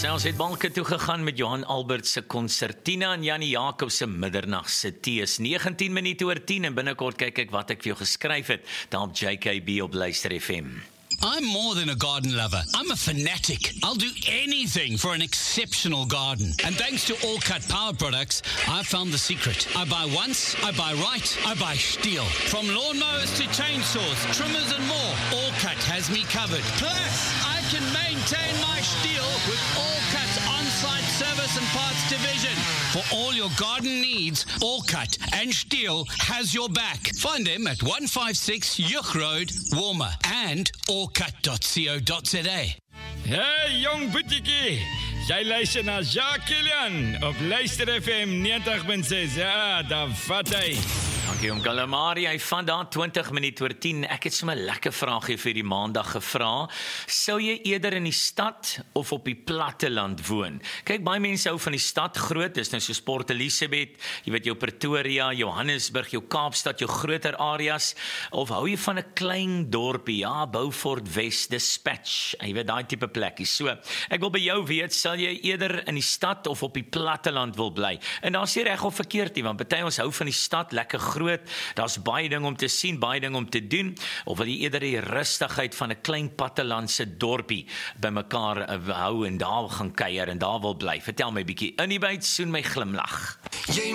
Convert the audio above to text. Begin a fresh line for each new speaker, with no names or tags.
Ons het Balke toe gegaan met Johan Albert se Concertina en Janie Jacobs se Middernag se Tees. 19 minute oor 10 en binnekort kyk ek wat ek vir jou geskryf het daar op JKB op Luister FM.
I'm more than a garden lover. I'm a fanatic. I'll do anything for an exceptional garden. And thanks to All Cut Power Products, I found the secret. I buy once, I buy right, I buy Stihl. From lawnmowers to chainsaws, trimmers and more, All Cut has me covered. Plus, I can maintain my Stihl with All Cut's on-site service and parts division. For all your garden needs, All Cut and Stihl has your back. Find them at 156 Yuch Road, Walmer, and allcut.co.za.
Hey jong boetiekie, jy luister na Jacques Kilian op Luister FM 90.6. Ja, daar vat hy.
Dankie om Calamari, hy van daar 20 minute oor 10. Ek het sommer 'n lekker vraagie vir die maandag gevra. Sou jy eerder in die stad of op die platteland woon? Kyk, baie mense hou van die stad groot, dis nou so Port Elizabeth, jy weet jou Pretoria, Johannesburg, jou Kaapstad, jou groter areas, of hou jy van 'n klein dorpie, ja, Beaufort West, Dispatch, jy weet daai tipe plekkies. So, ek wil by jou weet, sal jy eerder in die stad of op die platteland wil bly? En daar's nie reg of verkeerd nie, want party ons hou van die stad, lekker groot, daar's baie ding om te sien, baie ding om te doen, of wil jy eerder die rustigheid van 'n klein plattelandse dorpie bymekaar hou en daar gaan kuier en daar wil bly? Vertel my bietjie, in die byt, soen my glimlag.